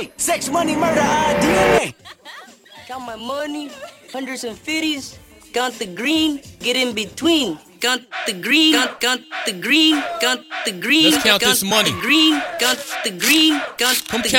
Hey, sex, money, murder, DNA. Count my money, hundreds and fifties. Count the green, get in between. Count the green, count the green, count the green. Let's count this money. The green, count the green, count Come the count